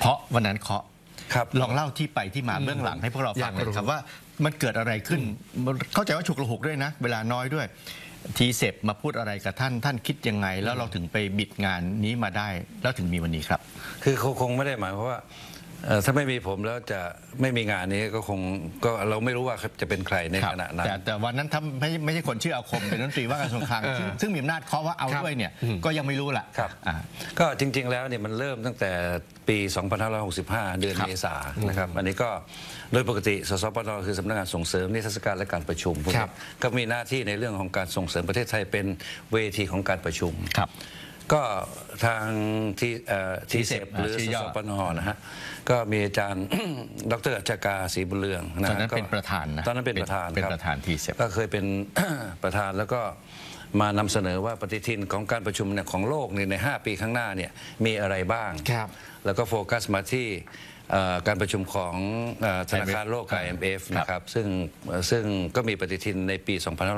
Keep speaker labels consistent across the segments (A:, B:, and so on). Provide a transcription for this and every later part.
A: เพราะวันนั้นเคาะ
B: ครับ
A: ลองเล่าที่ไปที่มาเบื้องหลังให้พวกเราฟังหน่อยครับว่ามันเกิดอะไรขึ้นเข้าใจว่าฉุกละหุกด้วยนะเวลาน้อยด้วยทีเสพมาพูดอะไรกับท่านคิดยังไงแล้วเราถึงไปบิดงานนี้มาได้แล้วถึงมีวันนี้ครับ
B: คือคงไม่ได้หมายเพราะว่าถ้าไม่มีผมแล้วจะไม่มีงานนี้ก็เราไม่รู้ว่าจะเป็นใครในขณะนั้น
A: แต่วันนั้นถ้าไม่ใช่คนชื่ออาคมเป็นรัฐมนตรีว่าการกระทรวงคลังซึ่งมีอำนาจเคาะว่าเอาด้วยเนี่ยก็ยังไม่รู้แหละ
B: ครับก็จริงๆแล้วเนี่ยมันเริ่มตั้งแต่ปี2565เดือนเมษายนนะครับอันนี้ก็โดยปกติสสปนคือสำนักงานส่งเสริมนิทรรศการและการประชุมก็มีหน้าที่ในเรื่องของการส่งเสริมประเทศไทยเป็นเวทีของการประชุมก็ทางทีเซปหรือสสปนนะฮะก็มีอาจารย์ดร.อัจฉกาศรีบุญเรือง
A: ตอนนั้นเป็นประธานนะ
B: ตอนนั้นเป็นประธาน
A: เป็นประธานทีเซป
B: ก็เคยเป็นประธานแล้วก็มานำเสนอว่าปฏิทินของการประชุมของโลกใน5 ปีข้างหน้าเนี่ยมีอะไรบ้างแล้วก็โฟกัสมาที่การประชุมของธนาคารโลก IMF นะครับซึ่งก็มีปฏิทินในปี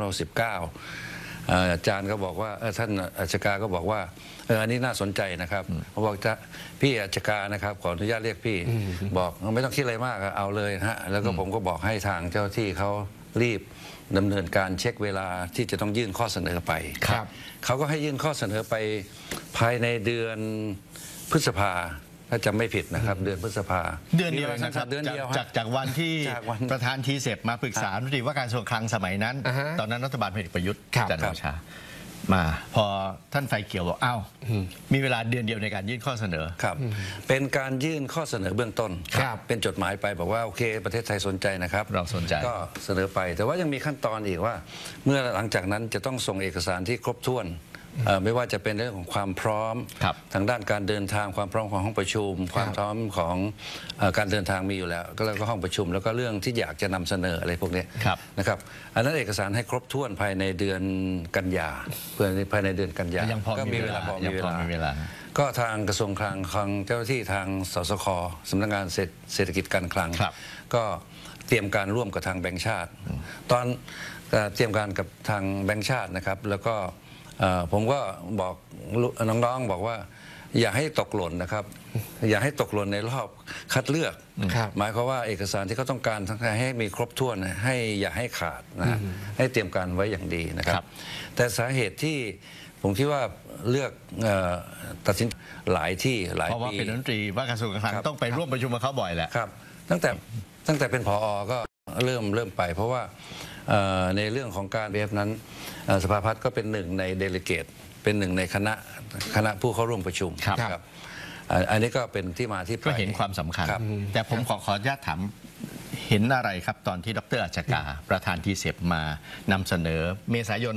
B: 2519อาจารย์ก็บอกว่าท่านอัจฉกาก็บอกว่าอันนี้น่าสนใจนะครับเขาบอกจะพี่อัจฉกานะครับขออนุญาตเรียกพี่บอกไม่ต้องคิดอะไรมากเอาเลยฮะแล้วก็ผมก็บอกให้ทางเจ้าที่เขารีบดำเนินการเช็คเวลาที่จะต้องยื่นข้อเสนอไปเขาก็ให้ยื่นข้อเสนอไปภายในเดือนพฤษภาถ้าจำไม่ผิดนะครับเดือนพฤษภา
A: เดือนเดียวนะครับเดือนเดียวจากวันที่ประธานทีเสพมาปรึกษารัฐมนตรีว่าการกระทรวงคลังสมัยนั้นตอนนั้นรัฐบาลพลเอกประยุทธ์จันทร์โอชามาพอท่านไฟเขียวบอกอ้าวมีเวลาเดือนเดียวในการยื่นข้อเสนอ
B: ครับเป็นการยื่นข้อเสนอเบื้องต้นเป็นจดหมายไปบอกว่าโอเคประเทศไทยสนใจนะครับ
A: เราสนใจ
B: ก็เสนอไปแต่ว่ายังมีขั้นตอนอีกว่าเมื่อหลังจากนั้นจะต้องส่งเอกสารที่ครบถ้วนไม่ว่าจะเป็นเรื่องของความพร้อมทางด้านการเดินทางความพร้อมของห้องประชุมความพร้อมของการเดินทางมีอยู่แล้วแล้วก็ห้องประชุมแล้วก็เรื่องที่อยากจะนำเสนออะไรพวกนี้นะครับอันนั้นเอกสารให้ครบถ้วนภายในเดือนกันยาภายในเดือนกันยา
A: ก็มีเวลา
B: ก็ทางกระทรวงคลังเจ้าหน้าที่ทางสสค.สำนักงานเศรษฐกิจการคลังก็เตรียมการร่วมกับทางแบงก์ชาติตอนเตรียมการกับทางแบงก์ชาตินะครับแล้วก็ผมก็บอกน้องๆบอกว่าอย่าให้ตกหล่นนะครับอย่าให้ตกหล่นในรอบคัดเลือกหมายความว่าเอกสารที่เขาต้องการทั้งให้มีครบถ้วนให้อย่าให้ขาดนะให้เตรียมการไว้อย่างดีนะครับแต่สาเหตุที่ผมคิดว่าเลือกตัดสินหลายที่หลายปี
A: เพราะว่าเป็นรัฐมนตรีว่าการกระทรวงการคลังต้องไปร่วมประชุมกับเขาบ่อยแหละ
B: ครับตั้งแต่เป็นผอ.ก็เริ่มไปเพราะว่าในเรื่องของการเบฟนั้นสภาพัฒน์ก็เป็นหนึ่งในเดลิเกตเป็นหนึ่งในคณะผู้เข้าร่วมประชุมครับอันนี้ก็เป็นที่มาที่ไป
A: ก็เห็นความสำคัญแต่ผมขออนุญาตถามเห็นอะไรครับตอนที่ดร.อัจฉกาประธานทีเสพมานำเสนอเมษายน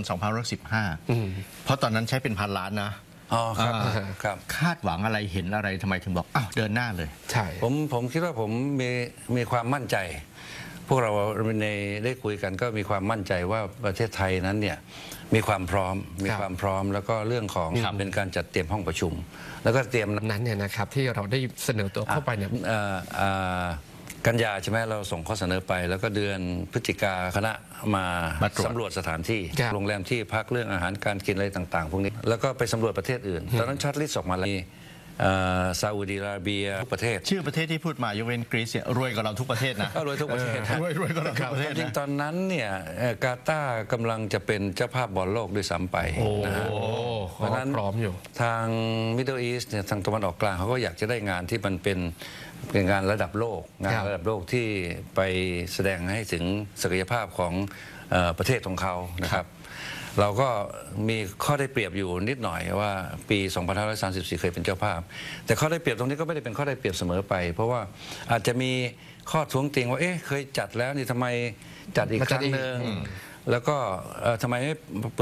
A: 2515เพราะตอนนั้นใช้เป็น1,000 ล้านนะ
B: ครับ
A: คาดหวังอะไรเห็นอะไรทำไมถึงบอกอ้าวเดินหน้าเลย
B: ใช่ผมคิดว่าผมมีความมั่นใจพวกเราได้คุยกันก็มีความมั่นใจว่าประเทศไทยนั้นเนี่ยมีความพร้อมแล้วก็เรื่องของเป็นการจัดเตรียมห้องประชุมแล้วก็เตรียม
C: นั้นเนี่ยนะครับที่เราได้เสนอตัวเข้าไปเนี่ย
B: กันยาใช่ไหมเราส่งข้อเสนอไปแล้วก็เดือนพฤศจิกาคณะมาสำรวจสถานที่โรงแรมที่พักเรื่องอาหารการกินอะไรต่างๆพวกนี้แล้วก็ไปสำรวจประเทศอื่นตอนนั้นชัดลิสต์ออกมาแล้วซาอุดิอาระเบียทุกประเทศ
A: ชื่อประเทศที่พูดมายกเว้นกรีซเนี่ยรวยกว่าเราทุกประเทศนะ
B: ก็รวยทุกประเทศ
A: รวยกว่าเราทุกประเทศ
B: จริงตอนนั้นเนี่ยกาตาร์กำลังจะเป็นเจ้าภาพบอลโลกด้วยซ้ำไปนะฮะ
C: เพราะนั้นพร้อมอยู่
B: ทางมิดเดิลอีสต์เนี่ยทางตะวันออกกลางเขาก็อยากจะได้งานที่มันเป็นงานระดับโลกระดับโลกที่ไปแสดงให้ถึงศักยภาพของประเทศของเขานะครับเราก็มีข้อได้เปรียบอยู่นิดหน่อยว่าปี2534เคยเป็นเจ้าภาพแต่ข้อได้เปรียบตรงนี้ก็ไม่ได้เป็นข้อได้เปรียบเสมอไปเพราะว่าอาจจะมีข้อท้วงติงว่าเคยจัดแล้วนี่ทำไมจัดอีกครั้งหนึ่งแล้วก็ทำไมไม่